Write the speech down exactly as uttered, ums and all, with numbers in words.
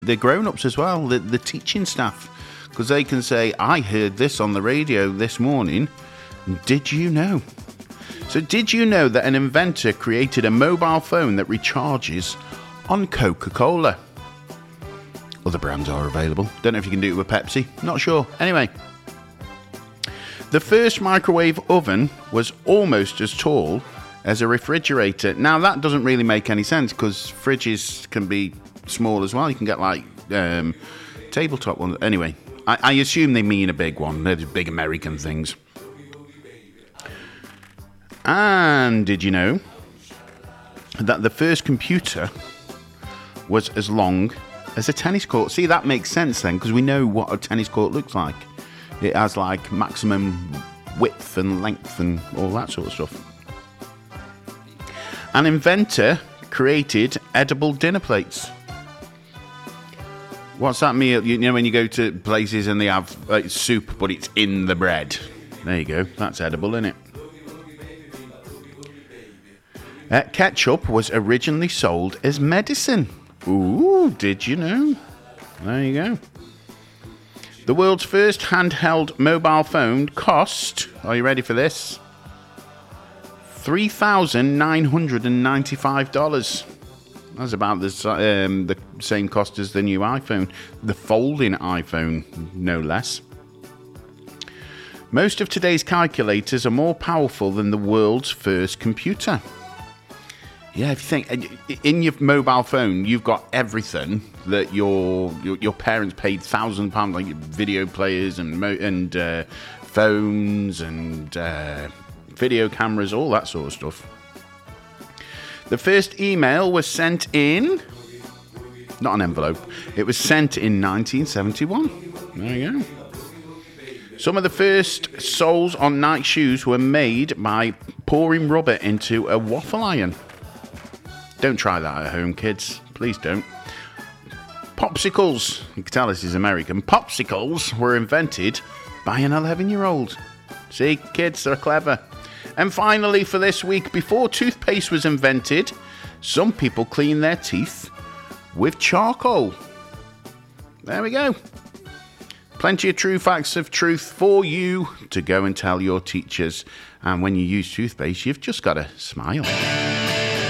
the grown-ups as well, the, the teaching staff, because they can say, I heard this on the radio this morning. Did you know? So did you know that an inventor created a mobile phone that recharges on Coca-Cola? Other brands are available. Don't know if you can do it with Pepsi. Not sure. Anyway, the first microwave oven was almost as tall as a refrigerator. Now, that doesn't really make any sense because fridges can be small as well. You can get like um, tabletop ones. Anyway, I, I assume they mean a big one. They're big American things. And did you know that the first computer was as long as a tennis court? See, that makes sense then, because we know what a tennis court looks like. It has like maximum width and length and all that sort of stuff. An inventor created edible dinner plates. What's that meal? You know when you go to places and they have like, soup, but it's in the bread. There you go. That's edible, isn't it? Uh, ketchup was originally sold as medicine. Ooh, did you know? There you go. The world's first handheld mobile phone cost, are you ready for this? three thousand nine hundred ninety-five dollars. That's about the, um, the same cost as the new iPhone. The folding iPhone, no less. Most of today's calculators are more powerful than the world's first computer. Yeah, if you think, in your mobile phone, you've got everything that your your, your parents paid thousand pounds, like video players and mo- and uh, phones and uh, video cameras, all that sort of stuff. The first email was sent in, not an envelope, it was sent in nineteen seventy-one. There you go. Some of the first soles on Nike shoes were made by pouring rubber into a waffle iron. Don't try that at home, kids. Please don't. Popsicles. You can tell this is American. Popsicles were invented by an eleven-year-old. See, kids are clever. And finally, for this week, before toothpaste was invented, some people clean their teeth with charcoal. There we go. Plenty of true facts of truth for you to go and tell your teachers. And when you use toothpaste, you've just got to smile.